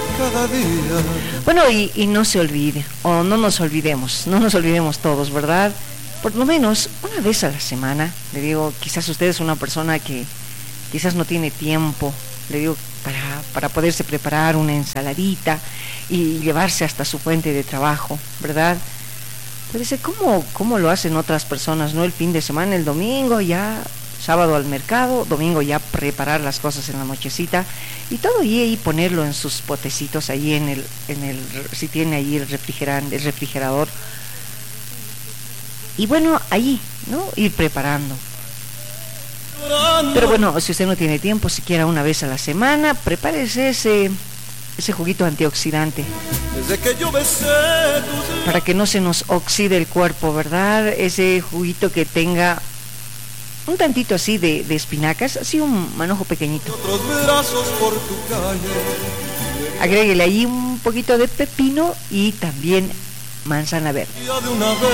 cada día. Bueno, y no se olvide, o no nos olvidemos todos, ¿verdad? Por lo menos una vez a la semana, le digo, quizás usted es una persona que quizás no tiene tiempo, le digo, para poderse preparar una ensaladita y llevarse hasta su fuente de trabajo, ¿verdad? Puede ser ¿cómo lo hacen otras personas, ¿no? El fin de semana, el domingo ya, sábado al mercado, domingo ya preparar las cosas en la nochecita y todo y ahí ponerlo en sus potecitos ahí en el si tiene ahí el refrigerador. Y bueno, ahí, ¿no? Ir preparando. Pero bueno, si usted no tiene tiempo, siquiera una vez a la semana, prepárese ese juguito antioxidante para que no se nos oxide el cuerpo, ¿verdad? Ese juguito que tenga un tantito así de espinacas, así un manojo pequeñito. Agréguele ahí un poquito de pepino y también manzana verde.